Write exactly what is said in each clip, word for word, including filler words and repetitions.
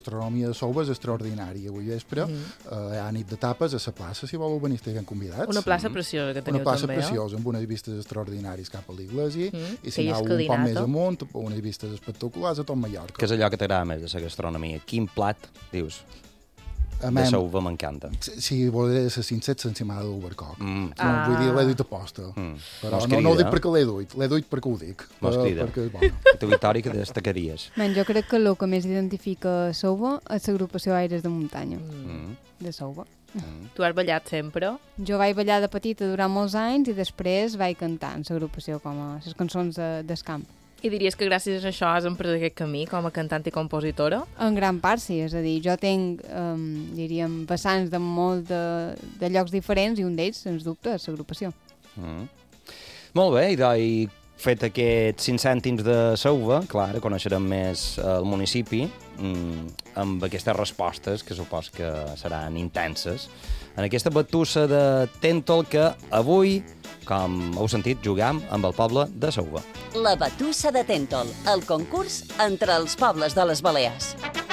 gastronomia de Souva és extraordinària. Avui vespre mm. uh, hi ha nit de tapes a la plaça, si voleu venir, estiguem convidats. Una plaça preciosa que teniu també. Una plaça també, preciosa, eh? Amb unes vistes extraordinàries cap a l'Iglesi, mm. i si que aneu un poc més amunt, unes vistes espectaculars a tot Mallorca. Què és allò que t'agrada més de la gastronomia? Quin plat, dius? A de Souva m'encanta. Si voler ser sincer, s'encimada d'Ubercoc. Mm. No, ah. vull dir, l'he duit a posta. Mm. Però no, no ho dic perquè l'he duit, l'he duit perquè ho dic. Mos crida. Perquè és bona. I tu, Victòria, que destacaries? Ben, jo crec que el que més identifica Souva és l'agrupació Aires de Muntanya, mm. de Souva. Mm. Tu has ballat sempre? Jo vaig ballar de petita durant molts anys i després vaig cantar en l'agrupació com a les cançons de, del camp. I diries que gràcies a això has emprès aquest camí com a cantant i compositora? En gran part, sí. És a dir, jo tinc, um, diríem, vessants de molt de, de llocs diferents i un d'ells, sens dubte, és l'agrupació. Mm. Molt bé, i doncs, fet aquests cinc cèntims de Souva, clar, coneixerem més el municipi mm, amb aquestes respostes, que supos que seran intenses, en aquesta batussa de Tèntol que avui, com heu sentit, jugam amb el poble de Souva. La batussa de Tèntol, el concurs entre els pobles de les Balears.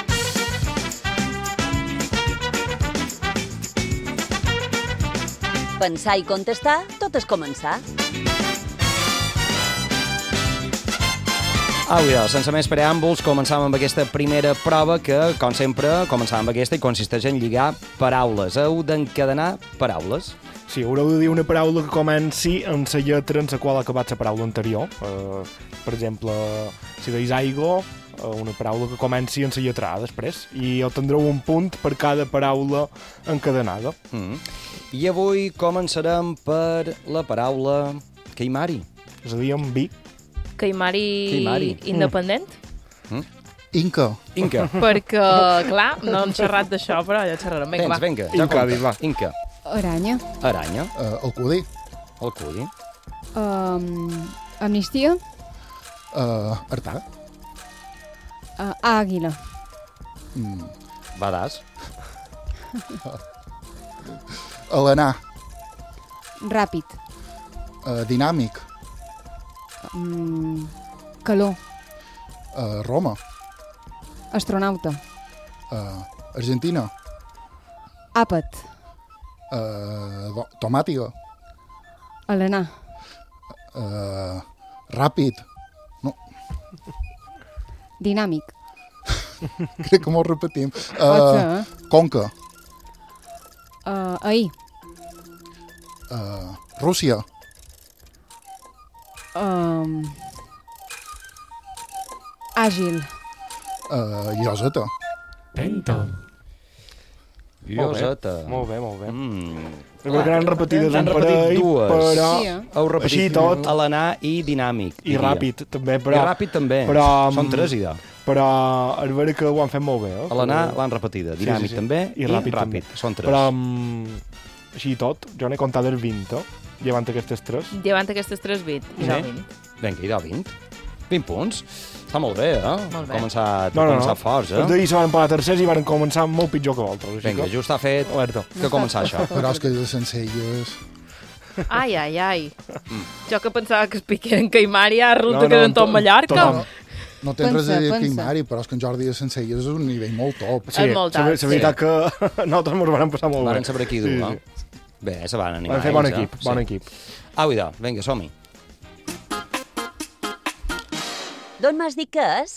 Pensar i contestar, tot és començar. Au, ja, sense més preàmbuls, començam amb aquesta primera prova que, com sempre, començam amb aquesta i consisteix en lligar paraules. Heu d'encadenar paraules. Sí, haureu de dir una paraula que comenci amb la lletra en la qual ha acabat la paraula anterior. Uh, per exemple, si deis aigua, uh, una paraula que comenci amb la lletra A després, i obtindreu un punt per cada paraula encadenada. Mm. I avui començarem per la paraula Caimari. És a dir, amb vi. Caimari, Caimari. Independent? Mm. Inca. Inca. Perquè, clar, no hem xerrat d'això, però ja xerrarem. Vinga, Tens, va. vinga. Ja Inca, va. Inca. Aranya. Aranya. Uh, el cudi. El cudi. Um, amnistia. Uh, Artà. Uh, àguila. Mm. Badass. Alenar. Ràpid. Uh, dinàmic. Um, calor. Uh, Roma. Astronauta. Uh, Argentina. Àpat. Uh, tomàtica. Alenar. Uh, ràpid. No. Dinàmic. Crec que m'ho repetim. Pot ser, Uh, eh? Conca. Uh, ahir. Uh, Rússia. Um, àgil. Uh, Lloseta. Tèntol. Lloseta. Molt bé, molt bé. Mm. Perquè n'han repetides N'han un repetit parell, dues. però... Sí, eh? Heu repetit Així tot. Alenar i dinàmic. I diria. ràpid, també, però... I ràpid també. Però, Són tres, idò. Però és vera que ho han fet molt bé, eh? Alenar l'han repetida. Dinàmic Sí, sí, sí. també I i ràpid, ràpid. també. Són tres. Però, um, així i tot, jo n'he comptat els vint, eh? Llevant aquestes tres. Llevant aquestes tres bits. I Sí. jo vint. Vinga, idò, vint. vint punts. Està molt bé, eh? Molt bé. Començat, No, no, començat no. forts, Els eh? d'ahir se van emparar tercers i van començar molt pitjor que vosaltres. Així Vinga, que... just ha fet Alerta. que començar això. Però és que de Sencelles... Ai, ai, ai. Jo que pensava que es piqueren Caimari, ara resulta No, no, que eren tot tot- Mallorca. tothom. No tens res a dir Pensa, que pensa. Mari, però és que en Jordi de Sencelles és un nivell molt top. Sí, És molt la, alt, la veritat que nosaltres ens vam passar molt bé. Varen saber qui dur, Sí, no? sí. Bé, se van animar. Van fer bon ells, equip, eh? bon Sí. equip. Au, idò, vinga, som-hi. D'on m'has dit que és?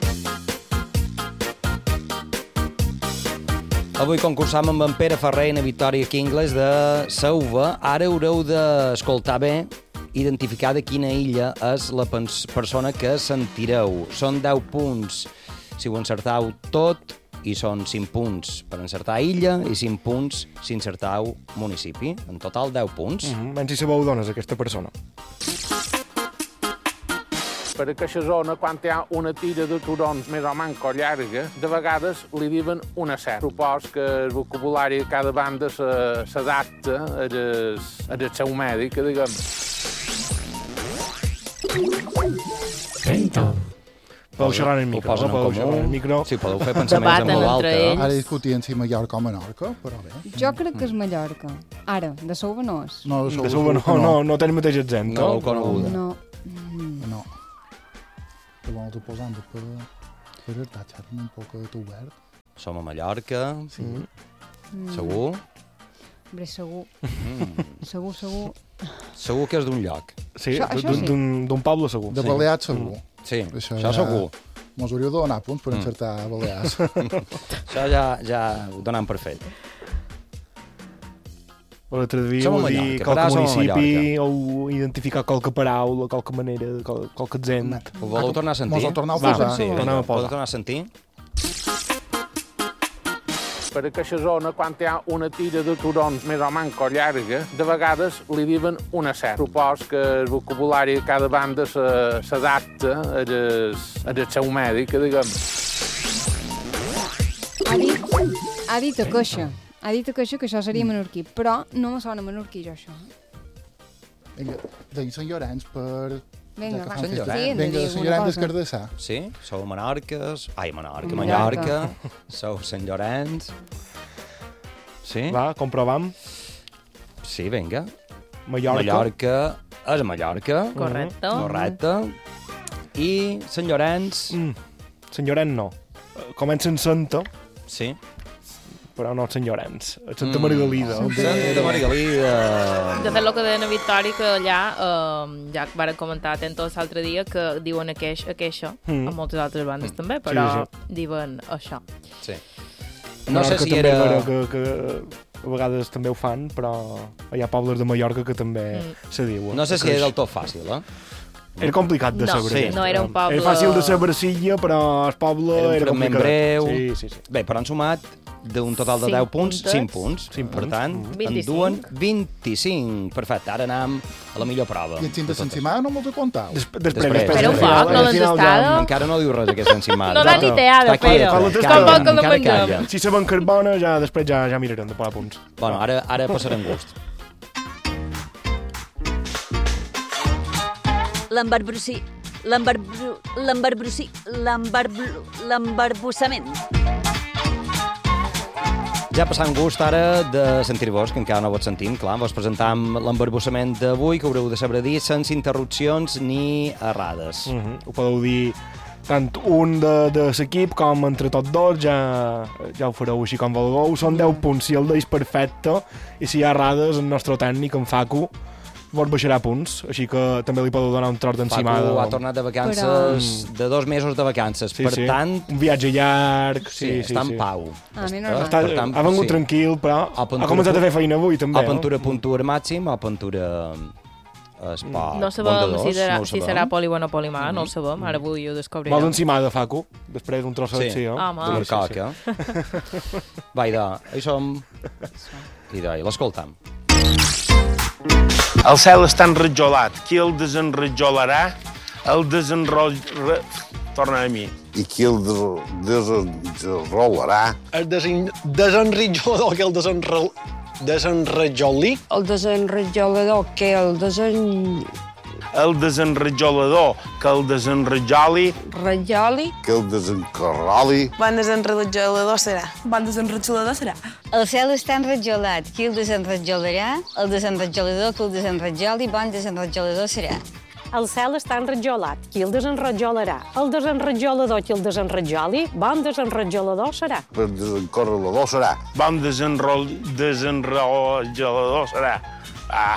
Avui concursam amb en Pere Ferrer i la Victòria Kingles de Souva. Ara haureu d'escoltar bé, identificar de quina illa és la pens- persona que sentireu. Són deu punts si ho encertau tot i són cinc punts per encertar illa i cinc punts si encertau municipi. En total, deu punts. Mm -hmm. Ben si sabeu d'on és aquesta persona. Per aquesta zona, quan hi ha una tira de turons més o manco llarga, de vegades li diuen una serp. Supos que el vocabulari de cada banda se- s'adapta al al seu medi, que diguem. Podeu xerrar en el Ho micro, posen no? en Podeu xerrar en el comú. micro. Sí, podeu fer pensaments en Debaten veu alta. entre ells. Ara discutien si Mallorca o Menorca, però bé. Jo crec que és Mallorca. Ara, de Souva no és. No, De Souva no, no, no té el mateix accent. No l'heu coneguda. No. No. Però bueno, tu posant per, per el xerrant un poc de tu obert. Som a Mallorca. Sí. Mm. Segur? Hombre, segur. Mm. Segur, segur. Segur que és d'un lloc. Sí, Això- això sí. d'un d'un poble segur. De Sí. Balears, segur. Sí, Això això, ja- segur. Mos hauríeu de donar punts per Mm. encertar Balears. Això ja, ja ho donem per fet. L'altre dia Som a vau dir Mallorca, qualque però som a municipi o identificar qualque paraula, qualque manera, qual- qualque accent. Ho voleu tornar a sentir? Mos el torneu a Va, posar? Sí, tornem vinga, a ho posar. podeu tornar a sentir? Per aquesta zona, quan hi ha una tira de turons més o manco llarga, de vegades li diuen una serp. Supos que el vocabulari de cada banda se- s'adapta al al seu mèdic, diguem. Ha dit, ha dit a coixa. Ha dit a coixa que això seria menorquí, però no me sona menorquí, jo, això. Vinga, de Sant Llorenç per... Vinga, Ja que va. fan Sant festa. Llorenç. Sí, Vinga, de diu Sant una Llorenç cosa. d'Escardassà. Sí? Sou Menorques... Ai, Menorca, Mallorca. Mallorca. Sou Sant Llorenç. Sí? Va, comprovam. Sí, vinga. Mallorca. Mallorca és Mallorca. Correcte. Correcte. I Sant Llorenç... Mm. Sant Llorenç no. Eh, Comença en Santa, Sí. però no Sant Llorenç. Santa Margalida. Mm. Santa Margalida. De fet, el que deia la Victòria, que allà, eh, ja que varen comentar atentos l'altre dia, que diuen aqueix, aqueixa, Mm. mm. amb moltes altres bandes Mm. també, però Sí, diuen això. Sí. No sé Menorca si també, era... però que, que a vegades també ho fan, però hi ha pobles de Mallorca que també Mm. se diuen. No sé si Que era del tot fàcil, eh? Era complicat de No, saber. sí, no era un poble- Era fàcil de saber Silla, però el poble Era un era fragment complicat. breu. Sí, sí, sí. Bé, però han sumat d'un total de Cinc deu punts, puntets. cinc punts. Cinc Per punts. tant, Mm. en vint-i-cinc. duen vint-i-cinc. Perfecte, ara anem a la millor prova. I el cinc de Sant Simà no me'ls comptau. Des, després, Després. després, Però al un final- poc, al no final l'entestada. ja- Encara no diu res aquesta encimada. No da ni teada, Està quieta, Quan la calla, tastada- Tampoc no encara mengem. calla. Si saben que és bona, ja després ja, ja mirarem de posar punts. Bueno, ara, ara passarem gust. L'embarbrossi... L'embarbru... L'embarbrossi... L'embarbru... L'embarbussament. Ja passant gust ara de sentir-vos, que encara no vos sentim, clar, vos presentam l'embarbussament d'avui, que haureu de saber dir sense interrupcions ni errades. Mm -hmm. Ho podeu dir tant un de, de l'equip com entre tots dos, ja, ja ho fareu així com vulgueu. Són deu punts si el deis perfecte, i si hi ha errades, el nostre tècnic, en Facu, vos baixarà punts, així que també li podeu donar un tros d'encimada. Facu ha tornat de vacances, de dos mesos de vacances, Sí, per sí. tant, Un viatge llarg, sí, sí, sí, està sí. en pau. A mi Està- normal. Està, per tant, ha vengut sí. tranquil, però A Pentura ha començat a pu- fer feina avui, també. A Pentura puntuar màxim, a Pentura esport. No sabem bondadors, si, serà, no ho si sabem. serà poli o no polimà, no ho sabem, ara avui ho Vols descobrirem. encimada, Facu? Després un trosset, Sí. sí, no? Home. De coca. Va, idò, hi som. Idò, i l'escoltam. El cel està enrajolat. Qui el desenrajolarà? El desenrol... Re... Torna a mi. I qui el desenrolarà? El desen... desenritjolador que el desenrol... desenrajoli. El desenrajolador que el desen... El desenrajolador que el desenrajoli. Rajoli. Que el desencarroli? Bon desenrajolador serà. Bon desenrajolador serà. El cel està enrajolat. Qui el desenrajolarà? El desenrajolador que el desenrajoli, bon desenrajolador serà. El cel està enrajolat. Qui el desenrajolarà? El desenrajolador qui el desenrajoli, bon desenrajolador serà. Per desencorrelador serà. Bon desenrol... desenrajolador serà. Ah.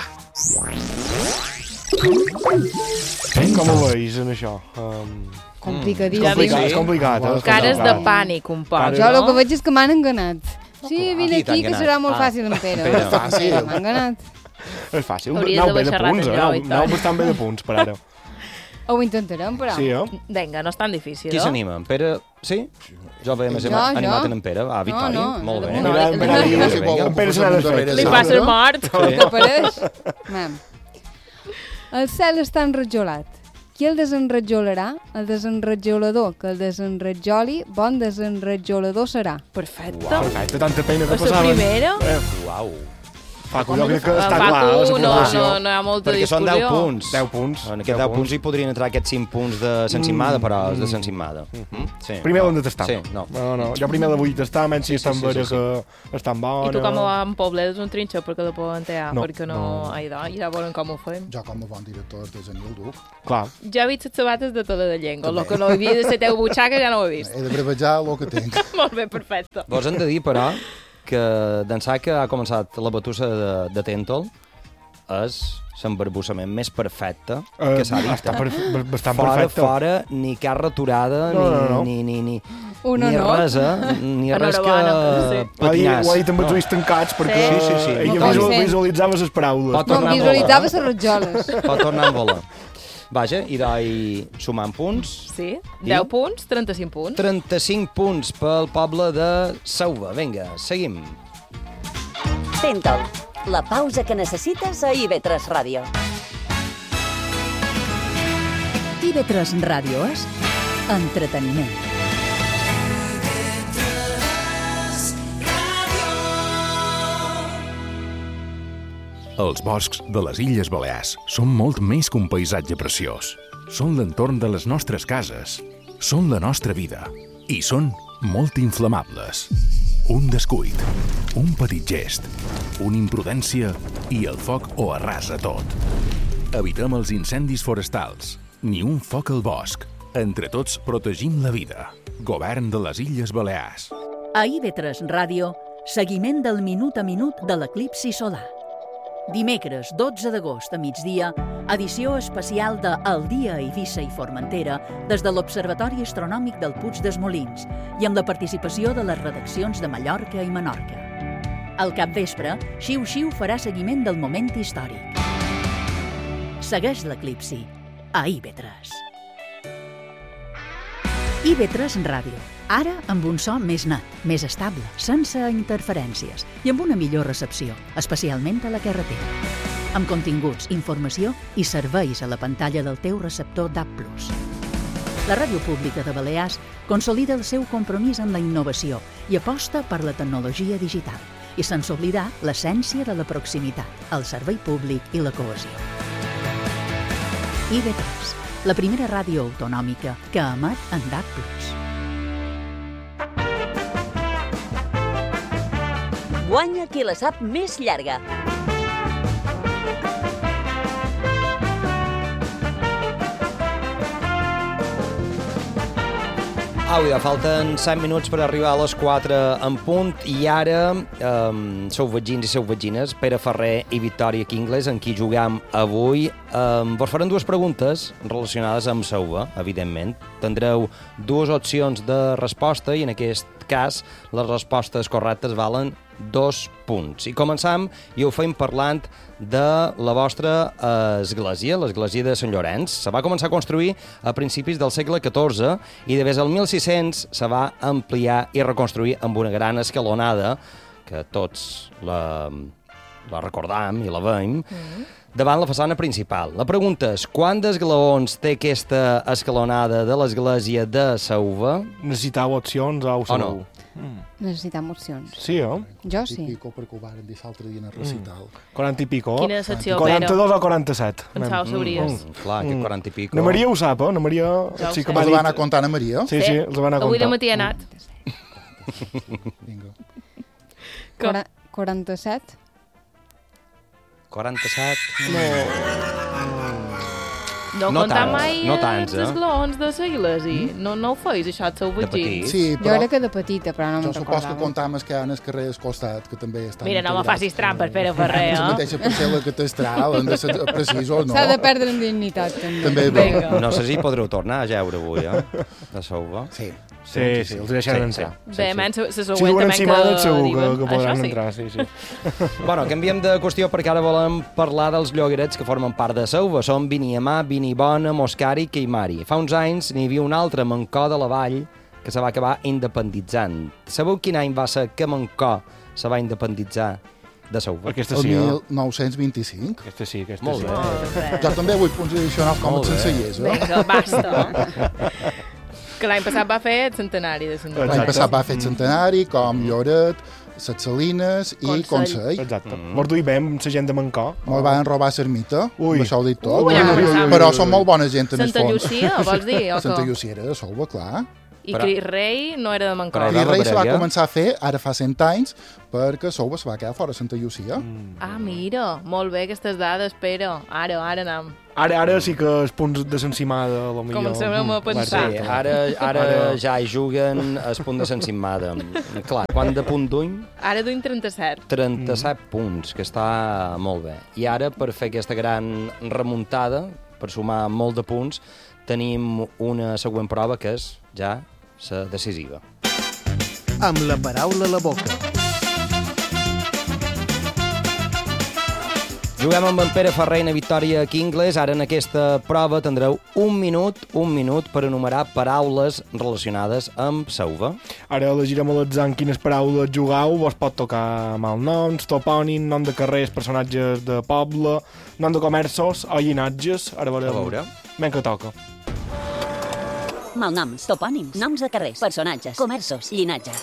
Com ho veus, en això? Um... Complicadíssim. És complicat, és complicat. Eh? Cares de pànic, un poc, Jo el no? que veig és que m'han enganat. Sí, vine Qui t'ha aquí, que enganat? serà molt Ah. fàcil, en Pere. Pere, fàcil. M'ha enganat. És fàcil. Hauries Aneu d'haver bé de xerrat punts, amb eh? jo, Aneu- Victòria. Aneu bastant bé de punts, per ara. Ho intentarem, però. Sí, eh? Vinga, no és tan difícil, Qui no? s'anima? En Pere? Sí? Jo veia més Jo, animat jo. en en Pere. Ah, Victòria. No, no, Molt bé. no, Mira, no, mira, no, mira, no, si vol, no, en Pere no, serà no, desfet. Li no, passa el no. mort. Que apareix. Mam. El cel està enrajolat. Qui el desenrajolarà? El desenrajolador, que el desenrajoli, bon desenrajolador serà. Perfecte. Perfecte, tanta feina que És la passaven. primera? Eh, Uau. Paco, jo crec que està Paco, clar, la no, puntuació. no, no hi ha molta Perquè són discussió. deu punts. deu punts. En aquests deu punts hi podrien entrar aquests cinc punts de Sensimada, però és de Sensimada. Sí. Primer l'hem de tastar. Sí, no. No, no, jo primer la vull tastar, menys si Sí, estan sí, sí, vera sí, que estan bona. I tu com a Poblet és un trinxo perquè la poden tear, No, perquè no... no. Ai, da, ja veurem com ho fem. Jo com a bon director de Zanil Duc. Clar. Ja he vist les sabates de tota la llengua, el que no havia de ser teu butxaca ja no ho he vist. He de brevejar el que tinc. Molt bé, perfecte. Vos hem de dir, però, que d'ençà que ha començat la batussa de, de Tèntol és l'embarbussament més perfecte Eh, que s'ha dit. està per- bastant fora, perfecte. Fora, ni cap raturada, No, no, no. ni, ni, ni, Un ni honor. res, eh? Ni res que Enhorabona, sí. Ho ha dit, patinàs. ho ha dit amb els ulls tancats perquè Sí, sí, sí. ella Com visual, sent. visualitzava les paraules. Pot No, tornar a visualitzava volar. les ratjoles. Pot tornar a volar. Vaja, i d'ahir sumant punts. Sí, I? deu punts, trenta-cinc punts. trenta-cinc punts pel poble de Sauva. Vinga, seguim. Tentol, la pausa que necessites a I V tres Ràdio. I V tres Ràdio és entreteniment. Els boscs de les Illes Balears són molt més que un paisatge preciós. Són l'entorn de les nostres cases, són la nostra vida i són molt inflamables. Un descuit, un petit gest, una imprudència i el foc ho arrasa tot. Evitem els incendis forestals, ni un foc al bosc. Entre tots protegim la vida. Govern de les Illes Balears. A I V tres Ràdio, seguiment del minut a minut de l'eclipsi solar. Dimecres dotze d'agost a migdia, edició especial de El dia a Eivissa i Formentera des de l'Observatori Astronòmic del Puig dels Molins i amb la participació de les redaccions de Mallorca i Menorca. Al capvespre, Xiu Xiu farà seguiment del moment històric. Segueix l'eclipsi a I V tres. I V tres Ràdio, ara amb un so més net, més estable, sense interferències i amb una millor recepció, especialment a la carretera. Amb continguts, informació i serveis a la pantalla del teu receptor D A B plus. La Ràdio Pública de Balears consolida el seu compromís amb la innovació i aposta per la tecnologia digital i sense oblidar l'essència de la proximitat, el servei públic i la cohesió. I V tres, la primera ràdio autonòmica que emet en D A B plus. Guanya qui la sap més llarga. Au, ja falten set minuts per arribar a les quatre en punt i ara um, sou vegins i sou vegines, Pere Ferrer i Victòria Kingles, en qui jugam avui. Um, vos faran dues preguntes relacionades amb Sauva, evidentment. Tindreu dues opcions de resposta i en aquest cas les respostes correctes valen dos punts. I començam i ho fem parlant de la vostra església, l'església de Sant Llorenç. Se va començar a construir a principis del segle catorze i de des del mil sis-cents se va ampliar i reconstruir amb una gran escalonada que tots la, la recordam i la veiem, mm. davant la façana principal. La pregunta és, quants esglaons té aquesta escalonada de l'església de Sauva? Necessitava opcions o ho sabeu? no? Mm. Necessitam opcions. Sí, eh? Jo sí. I pico, perquè ho varen dir l'altre dia en el recital. Mm. quaranta i pico. Quina secció, quaranta-dos o quaranta-set. Pensava ho sabries. Mm, clar, que quaranta i pico. Na Maria ho sap, eh? Na Maria... Ja sí ho que sé. m'ha Els dit... van a contar a Maria? Sí, sí, els van a contar. Avui de matí ha anat. Vinga. Quara- quaranta-set? quaranta-set? No, No contar tants, mai no tants, els eh? esglaons de l'església. No, no ho feis, això, et sou vegins. Sí, Jo però era que de petita, però no jo me'n supos que recordava. comptam els que hi ha en el carrer al costat, que també estan Mira, no me integrats. facis trampes, Pere Ferrer, La eh? mateixa parcel·la catastral, han de ser precisos, no? S'ha de perdre en dignitat, també. També bé. Vinga. No sé si podreu tornar a jeure avui, eh? A Sauva. Sí. Sí, sí, els deixaran entrar. Bé, menys se Si següent duen també encimada, que segur que, diuen. que podran Això sí. entrar, sí, sí. Bueno, canviem de qüestió perquè ara volem parlar dels llogarets que formen part de Sauva. Són Viniamà, Vinibona, Moscari i Queimari. Fa uns anys n'hi havia un altre, Mancó de la Vall, que se va acabar independitzant. Sabeu quin any va ser que Mancó se va independitzar de Sauva? Aquesta El sí, eh? mil nou-cents vint-i-cinc. Aquesta sí, aquesta Molt sí. bé. Molt bé. Jo també vull punts addicionals com a Molt bé. sensellers, eh? Vinga, basta. Que l'any passat va fer el centenari de Sant L'any passat va fer centenari, com Lloret, Ses Salines i Consell. Consell. Exacte. Mm. Mos duim bé amb la gent de Mancó. Mos van robar l'ermita, Ui. això ho dic tot. Ui, ui, ui, ui. Però són molt bona gent en el Santa fons. Llucia, vols dir, o Santa què? Llucia era de Solva, clar. I Cris Rei no era de Mancor. Cris Rei se va començar a fer ara fa cent anys perquè Solva se va quedar fora Santa Llucia. Mm. Ah, mira, molt bé aquestes dades, però ara, ara anem. Ara, ara sí que els punts de l'encimada, a lo millor... Comencem a pensar. Sí, ara, ara, ara ja hi juguen el punt de l'encimada. Clar, quant de punt duim? Ara duim trenta-set. trenta-set mm. punts, que està molt bé. I ara, per fer aquesta gran remuntada, per sumar molt de punts, tenim una següent prova que és ja la decisiva. Amb la paraula a la boca. Juguem amb en Pere Ferrer i na Victòria Kingles. Ara en aquesta prova tindreu un minut, un minut per enumerar paraules relacionades amb Sauva. Ara elegirem a l'atzar en quines paraules jugueu. Vos pot tocar malnoms, topònim, nom de carrers, personatges de poble, nom de comerços o llinatges. Ara veurem. A veure. Ben que toca. Malnoms, topònims, noms de carrers, personatges, comerços, llinatges.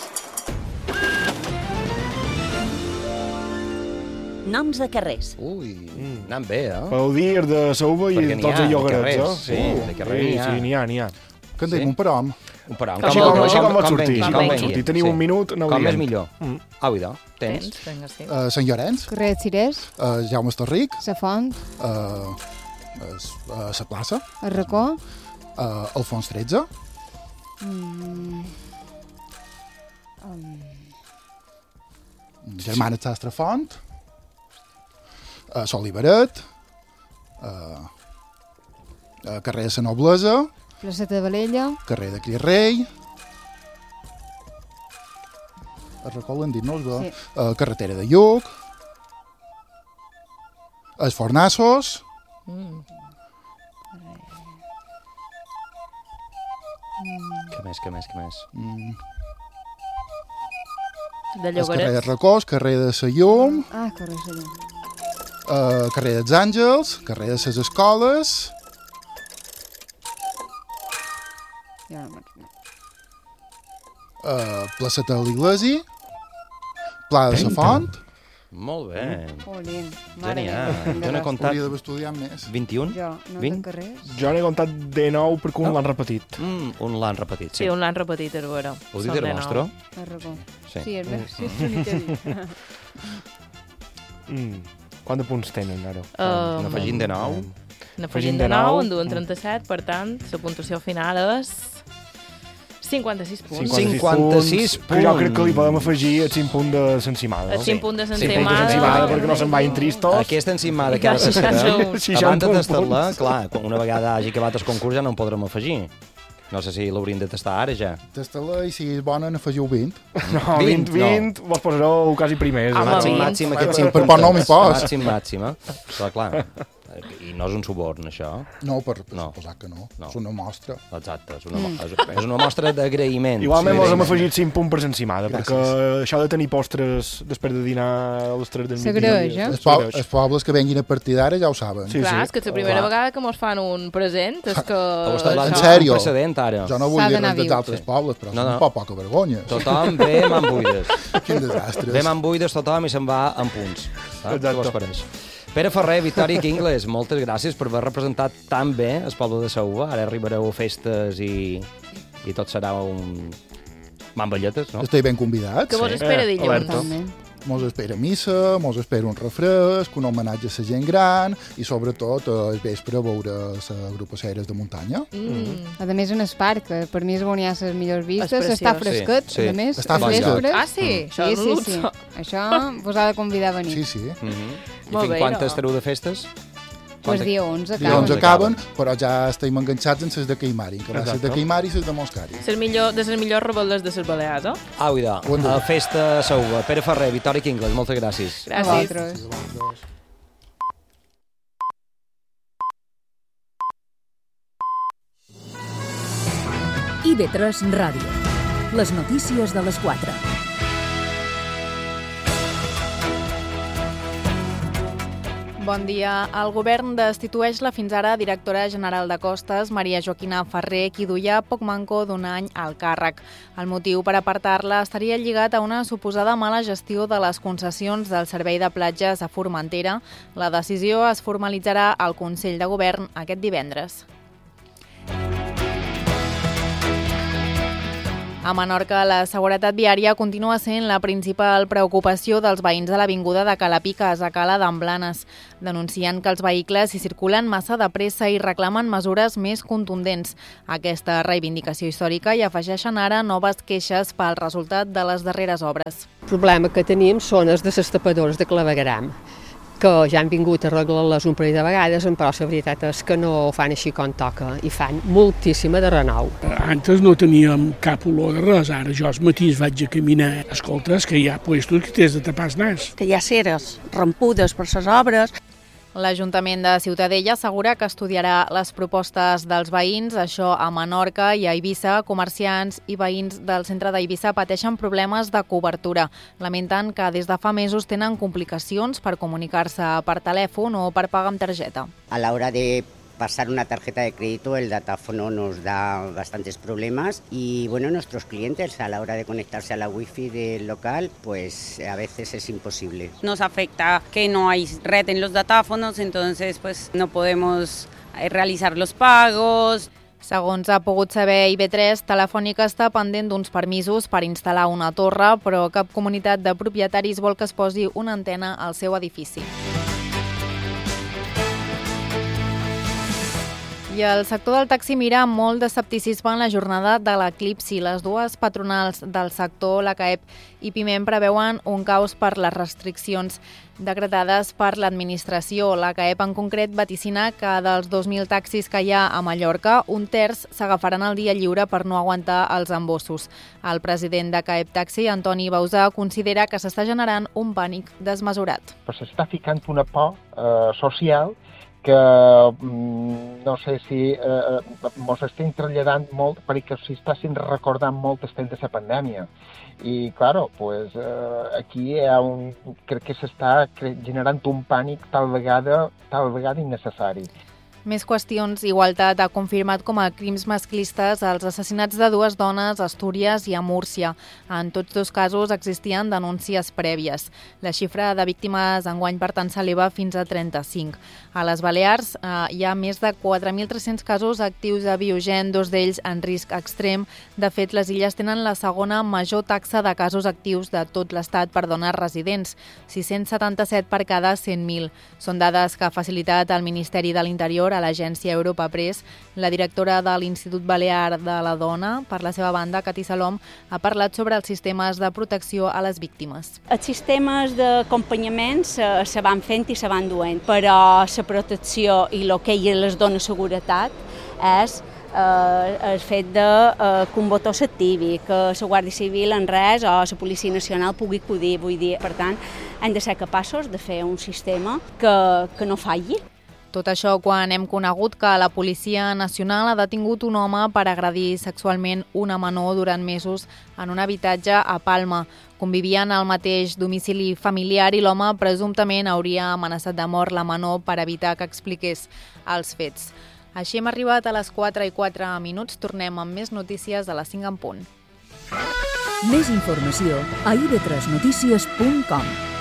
Noms de carrers. Ui, mm. anant bé, eh? Podeu dir de Sauva i Perquè n'hi tots ha, els de llogarets, carrers, eh? sí, de carrers sí, n'hi ha. Sí, n'hi ha, n'hi ha. Que en tenim un parom. Un parom. Així com, així com va sortir, així com va sortir. Teniu un minut, no ho Com diem. és millor. Mm. Au, idò, tens. Tens, vinga, sí. Uh, Sant Llorenç. Carrer de Cirés. Uh, Jaume Estarric. Sa Font. Uh, uh, Sa plaça. El Racó. Uh, Alfons tretze. Mm. Um. Germana Sastre Font. Uh, Sol Iberet. Uh, uh, carrer de la Noblesa. Placeta de Valella. Carrer de Cris Rei. El Racó l'han dit, no? Sí. Uh, carretera de Lluc. Els Fornassos. Mm. Què més, què més, què més? Mm. De El carrer de Llogarets. Racós, carrer de la Llum, Ah, carrer de Llum. uh, carrer dels Àngels, carrer de les Escoles, Ja no me'n uh, placeta de l'Iglesi, Pla de la Font. Molt bé. Jolín, Ja mare n'hi ha. meva. Jo n'he comptat Hauria d'haver estudiat més. vint-i-un? Jo, no vint? de carrers. Jo n'he comptat de nou perquè un l'han repetit. Mm, un l'han repetit, sí. Sí, un l'han repetit, és vera. Ho dic del nostre? El Racó. Sí. Sí, és ver, sí, és l'únic que dic. Mm. Quants de punts tenen, ara? Um, N'afegint de nou. N'afegint de nou, en duen trenta-set, per tant, la puntuació final és cinquanta-sis punts. cinquanta-sis punts. Que jo crec que li punts. podem afegir el cinc punt de l'encimada. El cinc punt de cinc punts de l'encimada, perquè no se'n vagin tristos. Aquesta encimada que ha de ser, seixanta abans de punts. tastar-la, clar, quan una vegada hagi acabat el concurs ja no en podrem afegir. No sé si l'hauríem de tastar ara ja. Tasta-la i si és bona n'afegiu vint. No, vint, vint, vos posareu quasi primers. Home, Màxim, vint. màxim, aquest Per cinc por no m'hi puntes. pos. Màxim, màxim, eh? Però clar, i no és un suborn, això. No, per, per No. suposar que no. No. És una mostra. Exacte, és una, mo- és, és una mostra d'agraïment. Igualment mos hem D'agraïment. afegit cinc punts per l'encimada, Gràcies. perquè això de tenir postres després de dinar a les tres del migdia... S'agraeix, eh? Els, po els pobles que venguin a partir d'ara ja ho saben. Sí, Clar, sí. és que és la primera Clar. vegada que mos fan un present, és que... Heu estat En parlant sèrio? d'un precedent, ara. Jo no vull S'ha dir d'anar res dels viu. altres pobles, però No, són no. un poc poca vergonya. Tothom ve man buides. Quin desastre. Ve man buides tothom i se'n va amb punts. Saps? Exacte. Què vos pareix? Pere Ferrer, Victòria Kingles, moltes gràcies per haver representat tan bé el poble de Sauva. Ara arribareu a festes i, i tot serà un... mamballetes, no? Estic ben convidats. Que vos espera Eh, dilluns. alerta. Totalment. Mos espera missa, mos espera un refresc, un homenatge a la gent gran i sobretot eh, el vespre veure l'agrupació de muntanya. Mm. A més, en el parc, que per mi és on hi ha les millors vistes, preciós. està fresquet, Sí, sí. a més, Està els fresquet. vespres. Ah, sí? Això Sí, és sí, un sí. luxe. Això vos ha de convidar a venir. Sí, sí. Mm -hmm. I Molt fins bé, quan no? estareu de festes? Pues dia onze, Dia onze acaben. acaben, però ja estem enganxats en les de Caimari, que va ser de Caimari i les de Moscari. Ser millor, de les millors rebel·les de les Balears, eh? Au, idò. Bon dia. A Festa Sauva. Pere Ferrer, Victòria Kingles, moltes gràcies. A Gràcies. vosaltres. I V tres Ràdio. Les notícies de les quatre. Bon dia. El govern destitueix la fins ara directora general de Costes, Maria Joaquina Ferrer, qui duia poc manco d'un any al càrrec. El motiu per apartar-la estaria lligat a una suposada mala gestió de les concessions del servei de platges a Formentera. La decisió es formalitzarà al Consell de Govern aquest divendres. A Menorca, la seguretat viària continua sent la principal preocupació dels veïns de l'avinguda de Calapiques, a Cala d'en Blanes. Denuncien que els vehicles hi circulen massa de pressa i reclamen mesures més contundents. A aquesta reivindicació històrica hi afegeixen ara noves queixes pel resultat de les darreres obres. El problema que tenim són els de les tapadores de clavegram, que ja han vingut a arreglar-les un parell de vegades, però la veritat és que no ho fan així com toca i fan moltíssima de renou. Antes no teníem cap olor de res, ara jo els matins vaig a caminar. Escolta, és que hi ha puestos que t'has de tapar el nas. Que hi ha ceres rampudes per les obres. L'Ajuntament de Ciutadella assegura que estudiarà les propostes dels veïns. Això a Menorca i a Eivissa, comerciants i veïns del centre d'Eivissa pateixen problemes de cobertura. Lamenten que des de fa mesos tenen complicacions per comunicar-se per telèfon o per pagar amb targeta. A l'hora de pasar una tarjeta de crédito, el datáfono nos da bastantes problemas y bueno, nuestros clientes a la hora de conectarse a la wifi del local, pues a veces es imposible. Nos afecta que no hay red en los datáfonos, entonces pues no podemos realizar los pagos. Segons ha pogut saber I B tres, Telefònica està pendent d'uns permisos per instal·lar una torre, però cap comunitat de propietaris vol que es posi una antena al seu edifici. I el sector del taxi mira amb molt d'escepticisme en la jornada de l'eclipsi. Les dues patronals del sector, l'A C A E P i Piment, preveuen un caos per les restriccions decretades per l'administració. L'A C A E P en concret vaticina que dels dos mil taxis que hi ha a Mallorca, un terç s'agafaran el dia lliure per no aguantar els embossos. El president d'A C A E P Taxi, Antoni Bausà, considera que s'està generant un pànic desmesurat. Però s'està ficant una por eh, social que no sé si eh, mos estem traslladant molt perquè s'estan recordant molt el temps de la pandèmia. I, claro, pues, eh, aquí hi ha un, crec que s'està generant un pànic tal vegada, tal vegada innecessari. Més qüestions. Igualtat ha confirmat com a crims masclistes els assassinats de dues dones a Astúries i a Múrcia. En tots dos casos existien denúncies prèvies. La xifra de víctimes enguany, per tant, s'eleva fins a trenta-cinc. A les Balears eh, hi ha més de quatre mil tres-cents casos actius de Biogen, dos d'ells en risc extrem. De fet, les illes tenen la segona major taxa de casos actius de tot l'Estat per dones residents, sis-cents setanta-set per cada cent mil. Són dades que ha facilitat el Ministeri de l'Interior a l'agència Europa Press. La directora de l'Institut Balear de la Dona, per la seva banda, Cati Salom, ha parlat sobre els sistemes de protecció a les víctimes. Els sistemes d'acompanyament se, se van fent i se van duent, però la protecció i el que les dona seguretat és eh, el fet de eh, que un botó s'activi, que la Guàrdia Civil en res o la Policia Nacional pugui acudir. Vull dir, per tant, hem de ser capaços de fer un sistema que, que no falli. Tot això quan hem conegut que la Policia Nacional ha detingut un home per agredir sexualment una menor durant mesos en un habitatge a Palma. Convivien al mateix domicili familiar i l'home presumptament hauria amenaçat de mort la menor per evitar que expliqués els fets. Així hem arribat a les quatre i quatre minuts. Tornem amb més notícies a les cinc en punt. Més informació a i be tres notícies punt com.